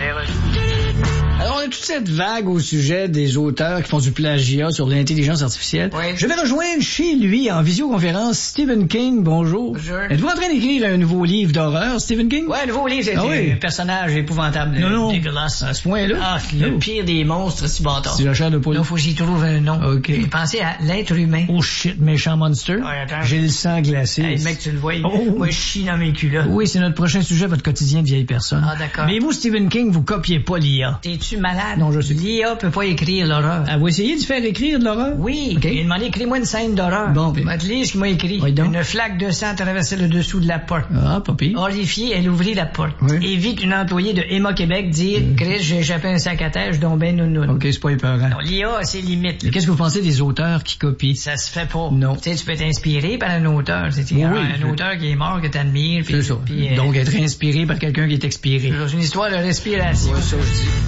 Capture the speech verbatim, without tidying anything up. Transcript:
C'est reçu. Alors, on a toute cette vague au sujet des auteurs qui font du plagiat sur l'intelligence artificielle. Oui. Je vais rejoindre chez lui en visioconférence Stephen King. Bonjour. Bonjour. Êtes-vous en train d'écrire un nouveau livre d'horreur, Stephen King? Ouais, un nouveau livre, c'est Ah oui. un personnage épouvantable, Non, non. dégueulasse. À ce point-là? Ah, le Oh. pire des monstres, c'est bâtard. C'est la chair de poule. Là, faut que j'y trouve un nom. OK. J'ai pensé à l'être humain. Oh shit, méchant monster. Ouais, attends. J'ai le sang glacé. Hey, mec, tu le vois, Oh. moi, je chie dans mes culottes. Oui, c'est notre prochain sujet, votre quotidien de vieille personne. Ah, d'accord. Mais vous, Stephen King, vous copiez pas l'I A. T'es-tu malade? Non, je sais. L'I A peut pas écrire l'horreur. Ah, vous essayez de faire écrire de l'horreur? Oui, OK. il a demandé, écris-moi une scène d'horreur. Bon, puis- Je vais te lire ce qu'il m'a écrit. Oui, donc. Une flaque de sang traversait le dessous de la porte. Ah, pas pire. Horrifiée, elle ouvrit la porte Oui. et vit une employée de Emma Québec dire « Chris, j'ai échappé un sac à terre, je donc ben nounoun. OK, c'est pas épeurant. Non, l'I A a ses limites. là. Mais qu'est-ce que vous pensez des auteurs qui copient? Ça se fait pas. Non. Tu sais, tu peux t'inspirer par un auteur. C'est Oui, un, oui, un je- auteur qui est mort, que t'admires. puis- C'est ça. puis, euh, Donc, être inspiré par quelqu'un qui est expiré. c'est une histoire de respiration. ça, je dis.